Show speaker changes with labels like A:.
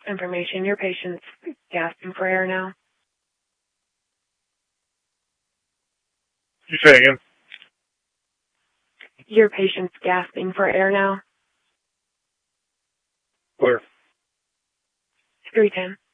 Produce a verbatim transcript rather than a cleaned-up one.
A: Information. Your patient's gasping for air now.
B: You say again?
A: Your patient's gasping for air now.
B: Where?
A: three ten.